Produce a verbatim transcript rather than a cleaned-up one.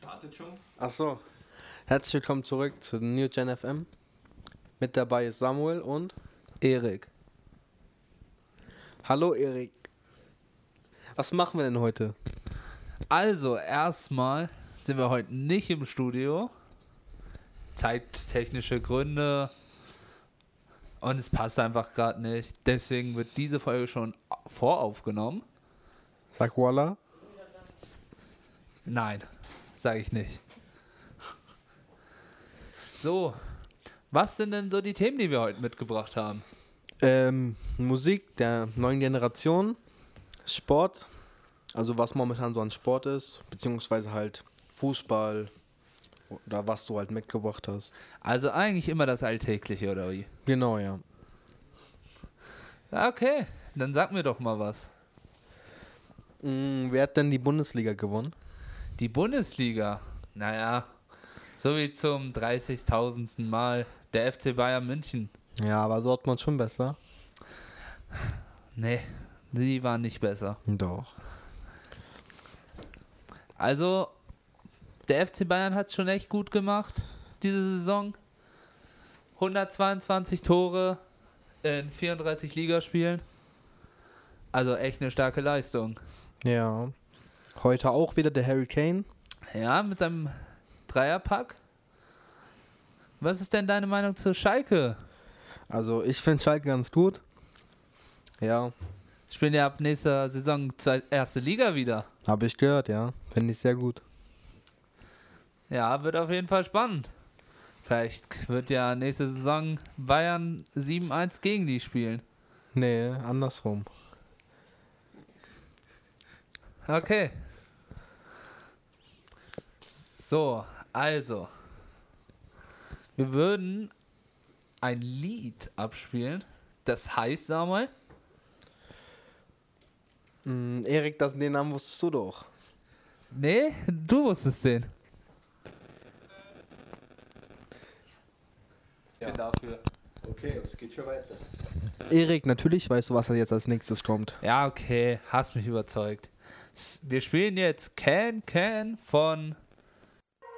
Startet schon? Achso. Herzlich willkommen zurück zu New Gen F M. Mit dabei ist Samuel und Erik. Hallo Erik. Was machen wir denn heute? Also, erstmal sind wir heute nicht im Studio. Zeittechnische Gründe. Und es passt einfach gerade nicht. Deswegen wird diese Folge schon voraufgenommen. Sag Walla. Nein, sage ich nicht. So, was sind denn so die Themen, die wir heute mitgebracht haben? Ähm, Musik der neuen Generation, Sport, also was momentan so an Sport ist, beziehungsweise halt Fußball oder was du halt mitgebracht hast. Also eigentlich immer das Alltägliche, oder wie? Genau, ja. Ja, okay, dann sag mir doch mal was. Mm, wer hat denn die Bundesliga gewonnen? Die Bundesliga, naja, so wie zum dreißigtausendsten Mal der F C Bayern München. Ja, aber Dortmund schon besser. Nee, die waren nicht besser. Doch. Also, der F C Bayern hat es schon echt gut gemacht, diese Saison. hundertzweiundzwanzig Tore in vierunddreißig Ligaspielen. Also echt eine starke Leistung. Ja. Heute auch wieder der Harry Kane. Ja, mit seinem Dreierpack. Was ist denn deine Meinung zu Schalke? Also ich finde Schalke ganz gut. Ja, Spielen ja ab nächster Saison zwei, erste Liga wieder. habe ich gehört, ja. Finde ich sehr gut. Ja, wird auf jeden Fall spannend. Vielleicht wird ja nächste Saison Bayern sieben eins gegen die spielen. Nee, andersrum. Okay. So, also. Wir würden ein Lied abspielen. Das heißt, Samuel? Mm, Erik, das, den Namen wusstest du doch. Nee, du wusstest den. Ich bin dafür. Okay, es geht schon weiter. Erik, natürlich weißt du, was jetzt als nächstes kommt. Ja, okay, hast mich überzeugt. S- Wir spielen jetzt Can Can von